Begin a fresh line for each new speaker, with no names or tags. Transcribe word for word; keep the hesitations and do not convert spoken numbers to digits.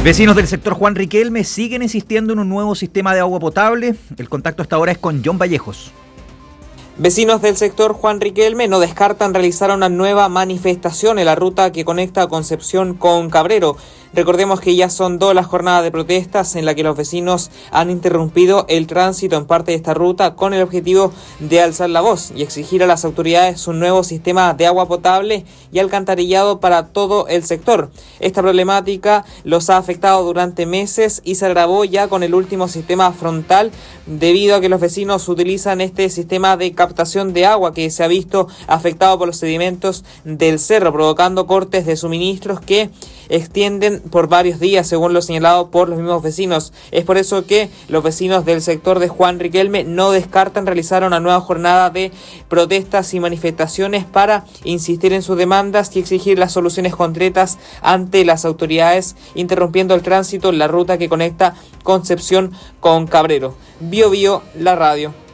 Vecinos del sector Juan Riquelme siguen insistiendo en un nuevo sistema de agua potable. El contacto hasta ahora es con John Vallejos.
Vecinos del sector Juan Riquelme no descartan realizar una nueva manifestación en la ruta que conecta Concepción con Cabrero. Recordemos que ya son dos las jornadas de protestas en las que los vecinos han interrumpido el tránsito en parte de esta ruta con el objetivo de alzar la voz y exigir a las autoridades un nuevo sistema de agua potable y alcantarillado para todo el sector. Esta problemática los ha afectado durante meses y se agravó ya con el último sistema frontal debido a que los vecinos utilizan este sistema de captación de agua que se ha visto afectado por los sedimentos del cerro, provocando cortes de suministros que extienden por varios días, según lo señalado por los mismos vecinos. Es por eso que los vecinos del sector de Juan Riquelme no descartan realizar una nueva jornada de protestas y manifestaciones para insistir en sus demandas y exigir las soluciones concretas ante las autoridades, interrumpiendo el tránsito en la ruta que conecta Concepción con Cabrero. Bio Bio, la radio.